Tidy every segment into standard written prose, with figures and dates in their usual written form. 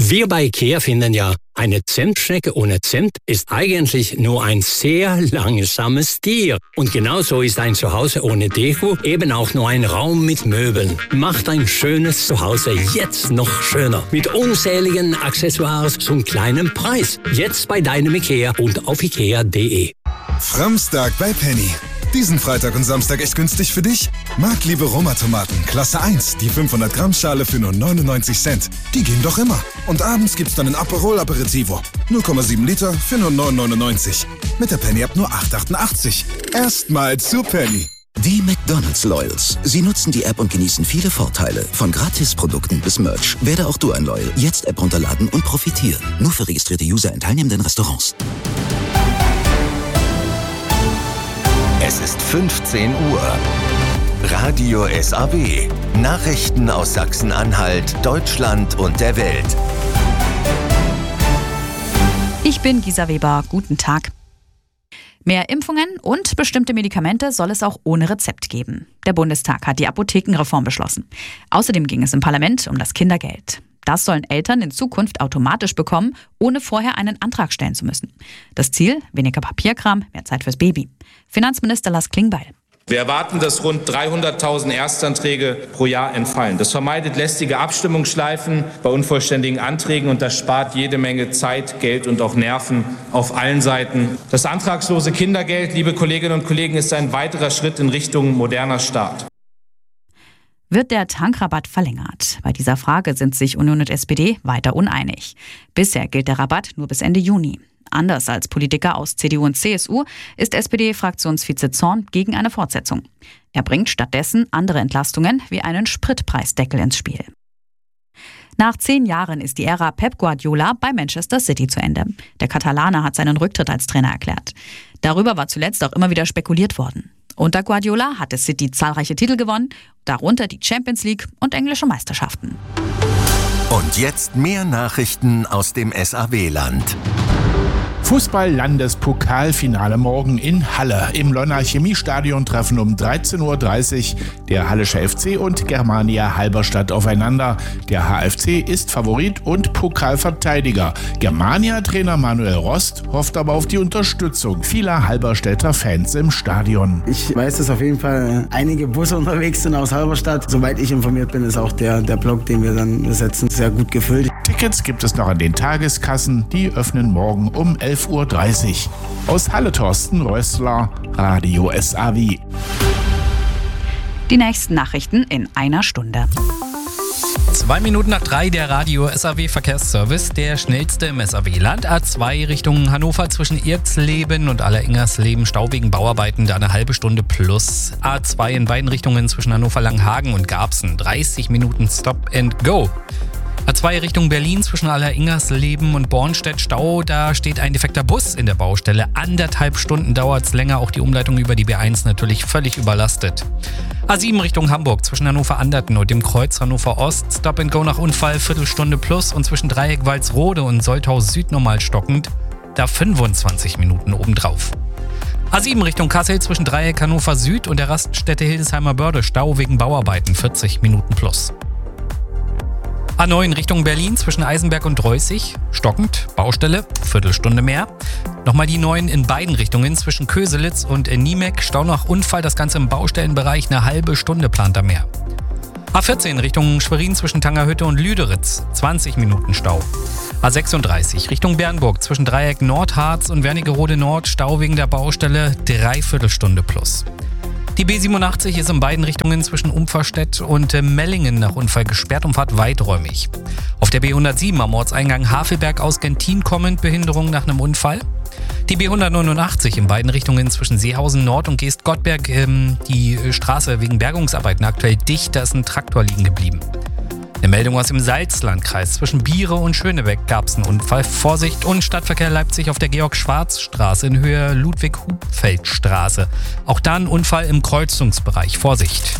Wir bei IKEA finden ja, eine Zimtschnecke ohne Zimt ist eigentlich nur ein sehr langsames Tier. Und genauso ist ein Zuhause ohne Deko eben auch nur ein Raum mit Möbeln. Macht ein schönes Zuhause jetzt noch schöner. Mit unzähligen Accessoires zum kleinen Preis. Jetzt bei deinem IKEA und auf ikea.de. Framstag bei Penny. Diesen Freitag und Samstag echt günstig für dich? Marktliebe Roma-Tomaten, Klasse 1, die 500 Gramm Schale für nur 99 Cent. Die gehen doch immer. Und abends gibt's dann ein Aperol Aperitivo. 0,7 Liter für nur 9,99. Mit der Penny-App nur 8,88. Erstmal zu Penny. Die McDonald's Loyals. Sie nutzen die App und genießen viele Vorteile. Von Gratisprodukten bis Merch. Werde auch du ein Loyal. Jetzt App runterladen und profitieren. Nur für registrierte User in teilnehmenden Restaurants. Es ist 15 Uhr. Radio SAW. Nachrichten aus Sachsen-Anhalt, Deutschland und der Welt. Ich bin Gisa Weber. Guten Tag. Mehr Impfungen und bestimmte Medikamente soll es auch ohne Rezept geben. Der Bundestag hat die Apothekenreform beschlossen. Außerdem ging es im Parlament um das Kindergeld. Das sollen Eltern in Zukunft automatisch bekommen, ohne vorher einen Antrag stellen zu müssen. Das Ziel? Weniger Papierkram, mehr Zeit fürs Baby. Finanzminister Lars Klingbeil. Wir erwarten, dass rund 300.000 Erstanträge pro Jahr entfallen. Das vermeidet lästige Abstimmungsschleifen bei unvollständigen Anträgen und das spart jede Menge Zeit, Geld und auch Nerven auf allen Seiten. Das antragslose Kindergeld, liebe Kolleginnen und Kollegen, ist ein weiterer Schritt in Richtung moderner Staat. Wird der Tankrabatt verlängert? Bei dieser Frage sind sich Union und SPD weiter uneinig. Bisher gilt der Rabatt nur bis Ende Juni. Anders als Politiker aus CDU und CSU ist SPD-Fraktionsvize Zorn gegen eine Fortsetzung. Er bringt stattdessen andere Entlastungen wie einen Spritpreisdeckel ins Spiel. Nach 10 Jahren ist die Ära Pep Guardiola bei Manchester City zu Ende. Der Katalaner hat seinen Rücktritt als Trainer erklärt. Darüber war zuletzt auch immer wieder spekuliert worden. Unter Guardiola hatte City zahlreiche Titel gewonnen, darunter die Champions League und englische Meisterschaften. Und jetzt mehr Nachrichten aus dem SAW-Land. Fußball-Landespokalfinale morgen in Halle. Im Leuna Chemiestadion treffen um 13.30 Uhr der Hallische FC und Germania Halberstadt aufeinander. Der HFC ist Favorit und Pokalverteidiger. Germania-Trainer Manuel Rost hofft aber auf die Unterstützung vieler Halberstädter Fans im Stadion. Ich weiß, dass auf jeden Fall einige Busse unterwegs sind aus Halberstadt. Soweit ich informiert bin, ist auch der Block, den wir dann besetzen, sehr gut gefüllt. Tickets gibt es noch an den Tageskassen. Die öffnen morgen um 11.30 Uhr. Aus Halle Thorsten Rössler, Radio SAW. Die nächsten Nachrichten in einer Stunde. 2 Minuten nach 3 der Radio SAW Verkehrsservice, der schnellste im SAW-Land. A2 Richtung Hannover zwischen Irxleben und Alleringersleben, Stau wegen Bauarbeiten, da eine halbe Stunde plus. A2 in beiden Richtungen zwischen Hannover-Langhagen und Garbsen, 30 Minuten Stop and Go. A2 Richtung Berlin zwischen Alleringersleben und Bornstedt, Stau, da steht ein defekter Bus in der Baustelle. 1,5 Stunden dauert es länger, auch die Umleitung über die B1 natürlich völlig überlastet. A7 Richtung Hamburg zwischen Hannover-Anderten und dem Kreuz Hannover Ost, Stop and Go nach Unfall, Viertelstunde plus und zwischen Dreieck Walsrode und Soltau Süd normal stockend, da 25 Minuten obendrauf. A7 Richtung Kassel zwischen Dreieck Hannover Süd und der Raststätte Hildesheimer Börde, Stau wegen Bauarbeiten, 40 Minuten plus. A9 Richtung Berlin zwischen Eisenberg und Dreußig, stockend, Baustelle, Viertelstunde mehr. Nochmal die 9 in beiden Richtungen zwischen Köselitz und Niemek, Stau nach Unfall, das Ganze im Baustellenbereich, eine halbe Stunde plant er mehr. A14 Richtung Schwerin zwischen Tangerhütte und Lüderitz, 20 Minuten Stau. A36 Richtung Bernburg zwischen Dreieck Nordharz und Wernigerode Nord, Stau wegen der Baustelle, 3/4 Stunde plus. Die B87 ist in beiden Richtungen zwischen Umferstedt und Mellingen nach Unfall gesperrt und fahrt weiträumig. Auf der B107 am Ortseingang Havelberg aus Gentin kommend Behinderung nach einem Unfall. Die B189 in beiden Richtungen zwischen Seehausen Nord und Geest-Gottberg, die Straße wegen Bergungsarbeiten aktuell dicht, da ist ein Traktor liegen geblieben. Eine Meldung aus dem Salzlandkreis. Zwischen Biere und Schönebeck gab es einen Unfall. Vorsicht und Stadtverkehr Leipzig auf der Georg-Schwarz-Straße in Höhe Ludwig-Hupfeld-Straße. Auch da ein Unfall im Kreuzungsbereich. Vorsicht.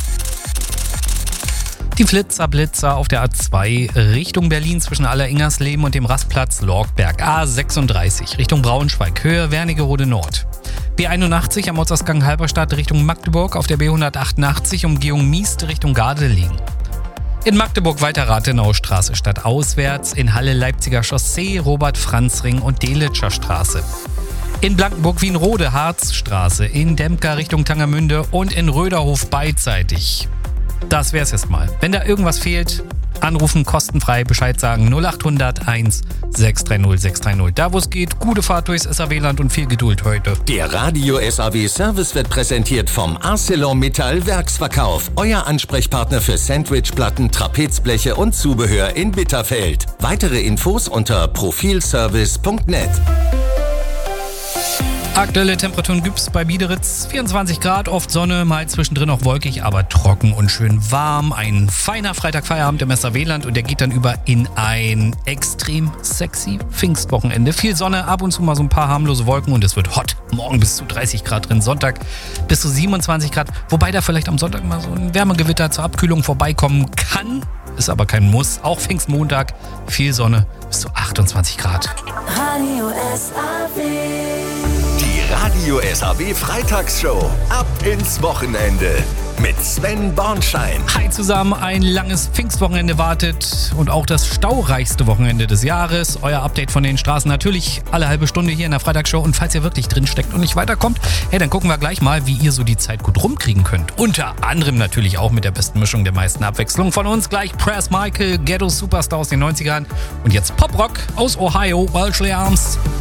Die Flitzer-Blitzer auf der A2 Richtung Berlin zwischen Alleringersleben und dem Rastplatz Lorgberg. A36 Richtung Braunschweig, Höhe Wernigerode Nord. B81 am Ortsausgang Halberstadt Richtung Magdeburg auf der B188 Umgehung Miest Richtung Gardelegen. In Magdeburg weiter Rathenaustraße statt auswärts, in Halle Leipziger Chaussee, Robert-Franz-Ring und Delitscher Straße. In Blankenburg Wienrode Harzstraße, in Dempker Richtung Tangermünde und in Röderhof beidseitig. Das wär's jetzt mal. Wenn da irgendwas fehlt, anrufen, kostenfrei, Bescheid sagen, 0800 1 630 630. Da wo es geht, gute Fahrt durchs SAW-Land und viel Geduld heute. Der Radio SAW Service wird präsentiert vom ArcelorMittal Werksverkauf. Euer Ansprechpartner für Sandwichplatten, Trapezbleche und Zubehör in Bitterfeld. Weitere Infos unter profilservice.net. Aktuelle Temperaturen gibt's bei Biederitz 24 Grad, oft Sonne, mal zwischendrin auch wolkig, aber trocken und schön warm. Ein feiner Freitagfeierabend im SAW-Land und der geht dann über in ein extrem sexy Pfingstwochenende. Viel Sonne, ab und zu mal so ein paar harmlose Wolken und es wird hot. Morgen bis zu 30 Grad drin, Sonntag bis zu 27 Grad, wobei da vielleicht am Sonntag mal so ein Wärmegewitter zur Abkühlung vorbeikommen kann. Ist aber kein Muss. Auch Pfingstmontag, viel Sonne, bis zu 28 Grad. Radio SAW. Die Radio SAW Freitagsshow. Ab ins Wochenende. Mit Sven Bornschein. Hi zusammen, ein langes Pfingstwochenende wartet und auch das staureichste Wochenende des Jahres. Euer Update von den Straßen natürlich alle halbe Stunde hier in der Freitagsshow. Und falls ihr wirklich drin steckt und nicht weiterkommt, hey, dann gucken wir gleich mal, wie ihr so die Zeit gut rumkriegen könnt. Unter anderem natürlich auch mit der besten Mischung der meisten Abwechslung von uns. Gleich Press Michael, Ghetto Superstar aus den 90ern und jetzt Poprock aus Ohio, Wellesley Arms.